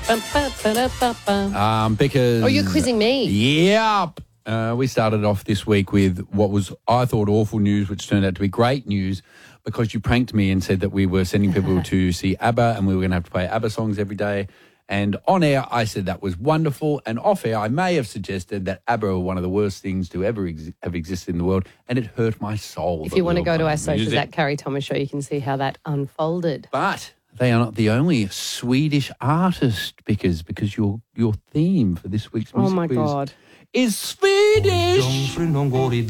Because... Oh, you're quizzing me. Yep. We started off this week with what was, I thought, awful news, which turned out to be great news because you pranked me and said that we were sending people to see ABBA and we were going to have to play ABBA songs every day. And on air, I said that was wonderful. And off air, I may have suggested that ABBA are one of the worst things to ever have existed in the world. And it hurt my soul. If you want to go to our socials at Carrie Thomas Show, you can see how that unfolded. But they are not the only Swedish artist, because your theme for this week's music quiz God. Is Swedish. They can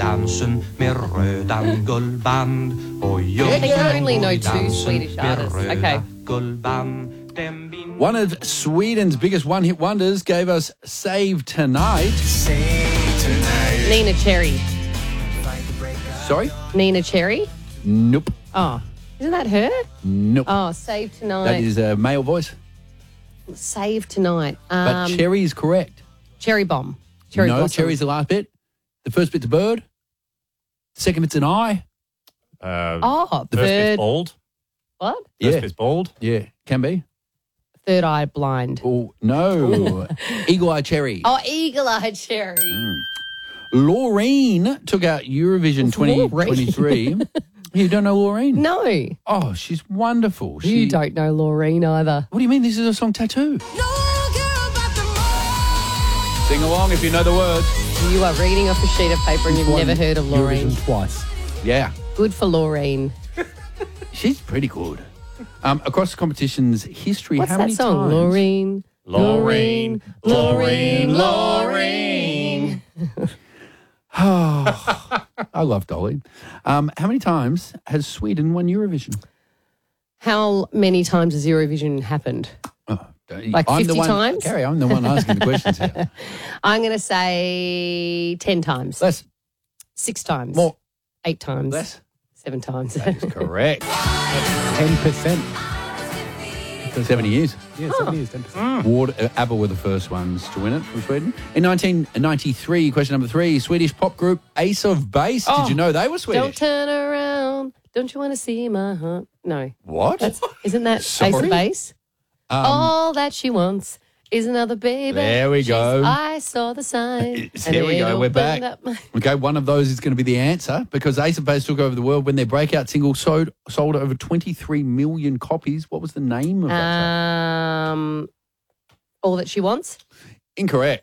only know two Swedish artists. Okay. One of Sweden's biggest one-hit wonders gave us Save Tonight. Nina Cherry. Sorry? Nina Cherry? Nope. Oh, isn't that her? Nope. Oh, Save Tonight. That is a male voice. Save Tonight. But Cherry is correct. Cherry Bomb. Cherry no, Blossom. Cherry's the last bit. The first bit's a bird. The second bit's an eye. The first bit's bald. What? First bit's bald. Yeah, can be. Third Eye Blind. Oh, no. Eagle Eye Cherry. Oh, Eagle Eye Cherry. Laureen took out Eurovision 2023. You don't know Laureen? No. Oh, she's wonderful. You don't know Laureen either. What do you mean? This is a song Tattoo. Sing along if you know the words. You are reading off a sheet of paper and you've never heard of Laureen. Eurovision twice. Yeah. Good for Laureen. She's pretty good. Across the competition's history, What's how that many song? times? Laureen. Laureen. Laureen. Oh, I love Dolly. How many times has Sweden won Eurovision? How many times has Eurovision happened? Like 50 times? Gary, I'm the one asking the questions here. I'm going to say 10 times. Less. 6 times. More. 8 times. Less. 7 times. That is correct. 10%. 70 years. Yeah, 7 years, 10%. ABBA were the first ones to win it from Sweden. In 1993, question number 3, Swedish pop group Ace of Base. Did you know they were Swedish? Don't turn around. Don't you want to see my heart? No. What? Isn't that Sorry? Ace of Base? All that she wants is another baby. There we go. I saw the sign. Here we go. We're back. Okay, one of those is going to be the answer because Ace of Base took over the world when their breakout single sold over 23 million copies. What was the name of that song? All that she wants. Incorrect.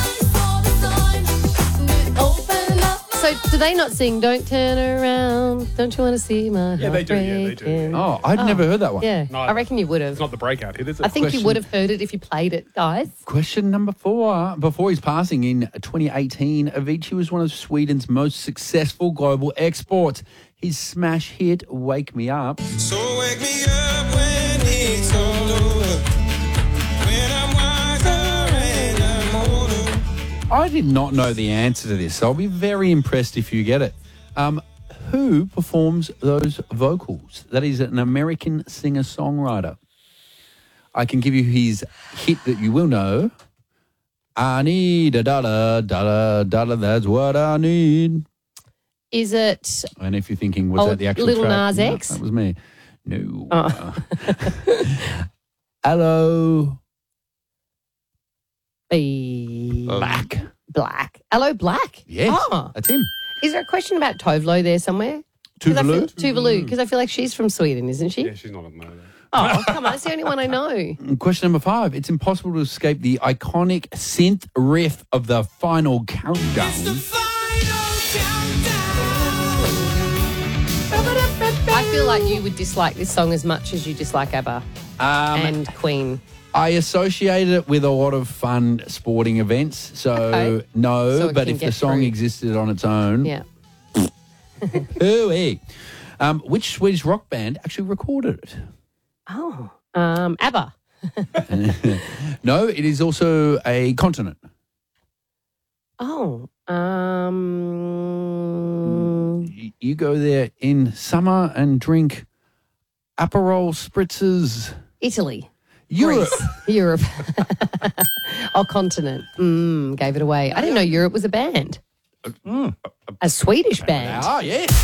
So do they not sing Don't Turn Around, Don't You Want to See My Heart? Yeah, they do. Yeah, they do. Breaking? Oh, I'd never heard that one. Yeah, No, I reckon you would have. It's not the breakout hit, is it? I think you would have heard it if you played it, guys. Question number 4. Before his passing in 2018, Avicii was one of Sweden's most successful global exports. His smash hit, Wake Me Up. So wake me up when it's all over, when I'm wiser and I'm older. I did not know the answer to this, so I'll be very impressed if you get it. Who performs those vocals? That is an American singer-songwriter. I can give you his hit that you will know. I need a dollar, dollar, dollar, that's what I need. Is it And if you're thinking, was that the actual Little track? Nas No, X? that was me. No. Oh. Hello, Black. Hello, Black. Yes, Oh. that's him. Is there a question about Tovlo there somewhere? Tuvalu? Tuvalu, because I feel like she's from Sweden, isn't she? Yeah, she's not at the moment. Oh, come on. It's the only one I know. Question number 5. It's impossible to escape the iconic synth riff of the final countdown. I feel like you would dislike this song as much as you dislike ABBA and Queen. I associated it with a lot of fun sporting events, so Okay. no, So it but can if the get song through. existed on its own, Yeah. hooey. Which Swedish rock band actually recorded it? Oh, ABBA. No, it is also a continent. Oh, You go there in summer and drink Aperol spritzers. Italy. Europe. Greece. Europe. Oh, continent. Gave it away. I didn't know Europe was a band. A Swedish band. Ah, yeah.